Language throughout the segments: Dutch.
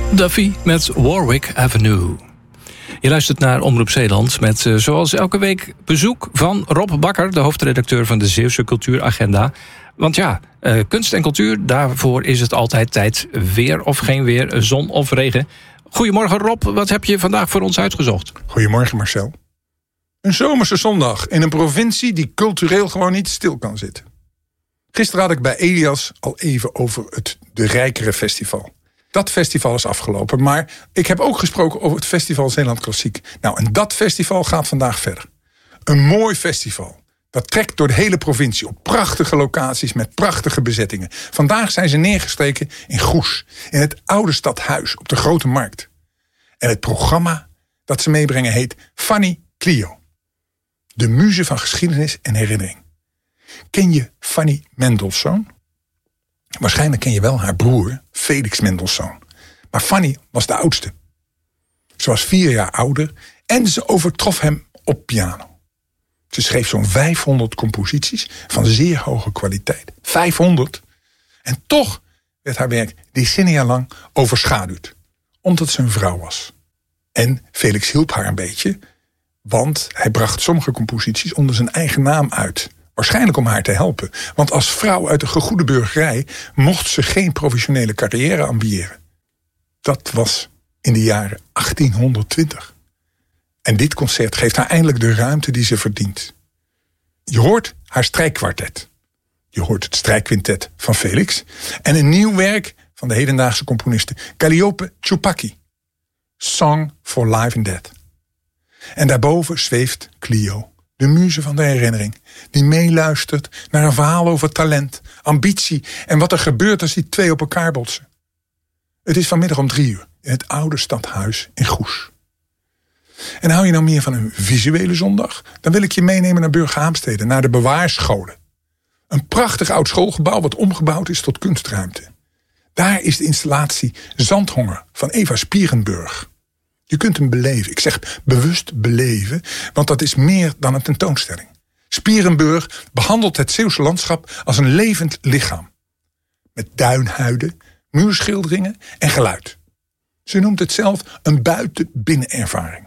Duffy met Warwick Avenue. Je luistert naar Omroep Zeeland met zoals elke week bezoek van Rob Bakker, de hoofdredacteur van de Zeeuwse Cultuuragenda. Want ja, kunst en cultuur, daarvoor is het altijd tijd. Weer of geen weer, zon of regen. Goedemorgen Rob, wat heb je vandaag voor ons uitgezocht? Goedemorgen Marcel. Een zomerse zondag in een provincie die cultureel gewoon niet stil kan zitten. Gisteren had ik bij Elias al even over het De Rijkere Festival. Dat festival is afgelopen, maar ik heb ook gesproken over het festival Zeeland Klassiek. Nou, en dat festival gaat vandaag verder. Een mooi festival. Dat trekt door de hele provincie op prachtige locaties met prachtige bezettingen. Vandaag zijn ze neergestreken in Goes, in het oude stadhuis op de Grote Markt. En het programma dat ze meebrengen heet Fanny Clio. De muze van geschiedenis en herinnering. Ken je Fanny Mendelssohn? Waarschijnlijk ken je wel haar broer, Felix Mendelssohn. Maar Fanny was de oudste. Ze was 4 jaar ouder en ze overtrof hem op piano. Ze schreef zo'n 500 composities van zeer hoge kwaliteit. 500! En toch werd haar werk decennia lang overschaduwd. Omdat ze een vrouw was. En Felix hielp haar een beetje, want hij bracht sommige composities onder zijn eigen naam uit. Waarschijnlijk om haar te helpen. Want als vrouw uit de gegoede burgerij mocht ze geen professionele carrière ambiëren. Dat was in de jaren 1820. En dit concert geeft haar eindelijk de ruimte die ze verdient. Je hoort haar strijkkwartet. Je hoort het strijkquintet van Felix. En een nieuw werk van de hedendaagse componiste Calliope Choupaki. Song for Life and Death. En daarboven zweeft Clio, de muze van de herinnering, die meeluistert naar een verhaal over talent, ambitie en wat er gebeurt als die twee op elkaar botsen. Het is vanmiddag om 3 uur in het oude stadhuis in Goes. En hou je nou meer van een visuele zondag? Dan wil ik je meenemen naar Burghaamstede, naar de bewaarscholen. Een prachtig oud schoolgebouw wat omgebouwd is tot kunstruimte. Daar is de installatie Zandhonger van Eva Spierenburg. Je kunt hem beleven. Ik zeg bewust beleven, want dat is meer dan een tentoonstelling. Spierenburg behandelt het Zeeuwse landschap als een levend lichaam. Met duinhuiden, muurschilderingen en geluid. Ze noemt het zelf een buiten-binnenervaring.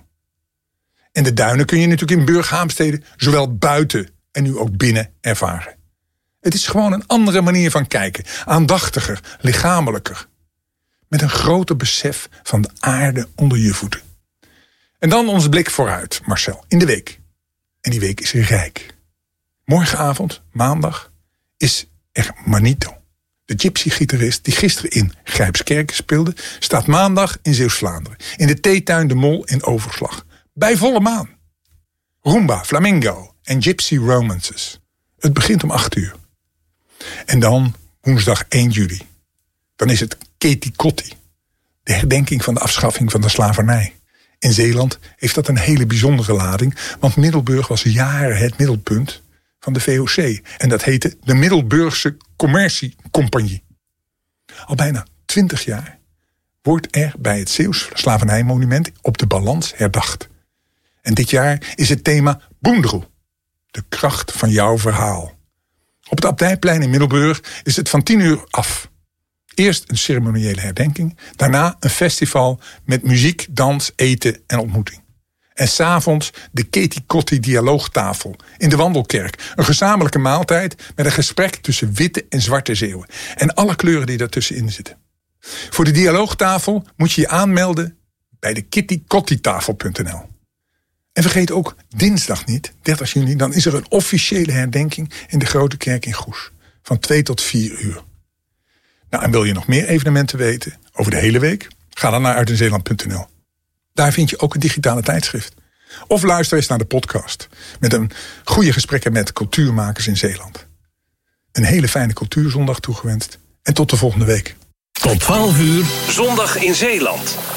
En de duinen kun je natuurlijk in Burghaamstede zowel buiten en nu ook binnen ervaren. Het is gewoon een andere manier van kijken. Aandachtiger, lichamelijker. Met een groter besef van de aarde onder je voeten. En dan onze blik vooruit, Marcel, in de week. En die week is rijk. Morgenavond, maandag, is er Manito. De gypsy-gitarist die gisteren in Grijpskerken speelde, staat maandag in Zeeuws-Vlaanderen. In de theetuin De Mol in Overslag. Bij volle maan. Rumba, flamenco en gypsy romances. Het begint om 8 uur. En dan woensdag 1 juli. Dan is het Keti Kotti. De herdenking van de afschaffing van de slavernij. In Zeeland heeft dat een hele bijzondere lading, want Middelburg was jaren het middelpunt van de VOC. En dat heette de Middelburgse Commerciecompagnie. Al bijna 20 jaar wordt er bij het Zeeuws slavernijmonument op de balans herdacht. En dit jaar is het thema Boendroe, de kracht van jouw verhaal. Op het Abdijplein in Middelburg is het van 10 uur af. Eerst een ceremoniële herdenking, daarna een festival met muziek, dans, eten en ontmoeting. En 's avonds de Keti Kotti dialoogtafel in de Wandelkerk. Een gezamenlijke maaltijd met een gesprek tussen witte en zwarte Zeeuwen. En alle kleuren die daartussenin zitten. Voor de dialoogtafel moet je je aanmelden bij de kittykottitafel.nl. En vergeet ook dinsdag niet, 30 juni, dan is er een officiële herdenking in de Grote Kerk in Goes. Van 2 tot 4 uur. Nou, en wil je nog meer evenementen weten over de hele week? Ga dan naar uitenzeeland.nl. Daar vind je ook een digitale tijdschrift. Of luister eens naar de podcast. Met een goede gesprekken met cultuurmakers in Zeeland. Een hele fijne cultuurzondag toegewenst. En tot de volgende week. Tot 12 uur, zondag in Zeeland.